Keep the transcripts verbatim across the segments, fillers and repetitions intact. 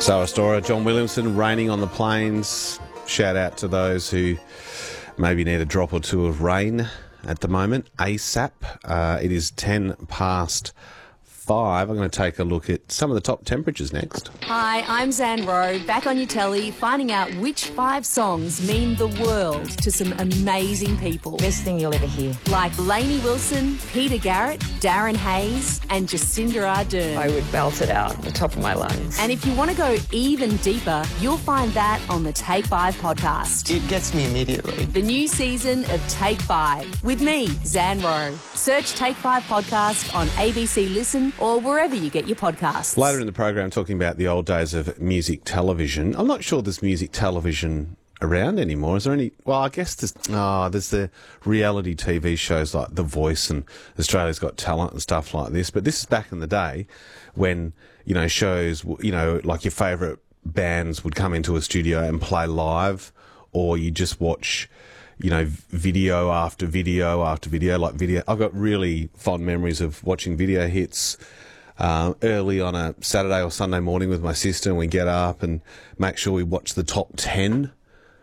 So Astora, John Williamson, Raining on the Plains. Shout out to those who maybe need a drop or two of rain at the moment. ASAP. Uh, it is ten past five. I'm going to take a look at some of the top temperatures next. Hi, I'm Zan Rowe, back on your telly, finding out which five songs mean the world to some amazing people. Best thing you'll ever hear. Like Lainey Wilson, Peter Garrett, Darren Hayes, and Jacinda Ardern. I would belt it out at the top of my lungs. And if you want to go even deeper, you'll find that on the Take Five podcast. It gets me immediately. The new season of Take Five with me, Zan Rowe. Search Take Five podcast on A B C Listen or wherever you get your podcasts. Later in the program, talking about the old days of music television. I'm not sure there's music television around anymore. Is there any? Well, I guess there's, oh, there's the reality T V shows like The Voice and Australia's Got Talent and stuff like this. But this is back in the day when, you know, shows, you know, like your favourite bands would come into a studio and play live, or you just watch, you know, video after video after video, like video. I've got really fond memories of watching Video Hits uh, early on a Saturday or Sunday morning with my sister, and we get up and make sure we watch the top ten,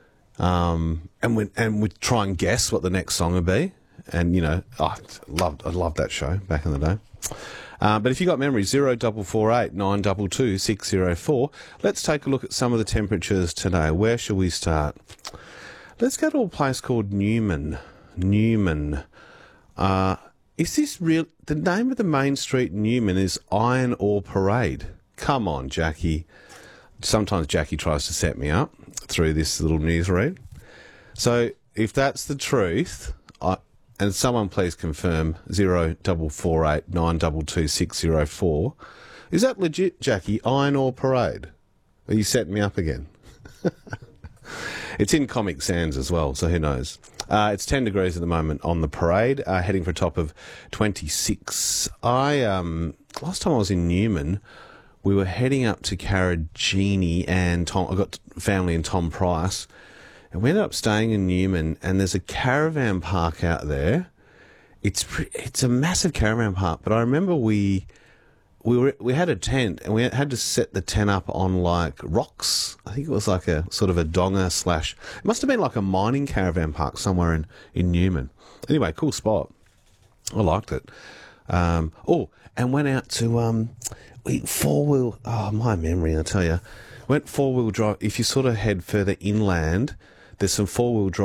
um, and we and we try and guess what the next song would be. And you know, oh, I loved I loved that show back in the day. Uh, but if you got memories, zero double four eight nine double two six zero four. Let's take a look at some of the temperatures today. Where shall we start? Let's go to a place called Newman. Newman. Uh, is this real? The name of the main street in Newman is Iron Ore Parade. Come on, Jackie. Sometimes Jackie tries to set me up through this little news read. So if that's the truth, I, and someone please confirm zero double four eight nine double two six zero four. Is that legit, Jackie? Iron Ore Parade? Are you setting me up again? It's in Comic Sans as well, so who knows. Uh, it's ten degrees at the moment on the parade, uh, heading for a top of twenty-six. I um, last time I was in Newman, we were heading up to Carragini and Tom. I got family in Tom Price, and we ended up staying in Newman. And there's a caravan park out there. It's pre- it's a massive caravan park, but I remember we. We were we had a tent, and we had to set the tent up on like rocks. I think it was like a sort of a donga slash. It must have been like a mining caravan park somewhere in, in Newman. Anyway, cool spot. I liked it. Um, oh, and went out to um, we four wheel. Oh, my memory! I tell you, went four wheel drive. If you sort of head further inland, there's some four wheel drive.